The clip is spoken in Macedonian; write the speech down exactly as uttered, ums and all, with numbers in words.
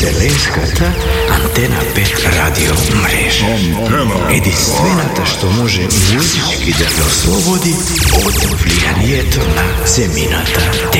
Вселенската Антена пет радио мрежа. Единствената што може музички да те ослободи од влијанието на земината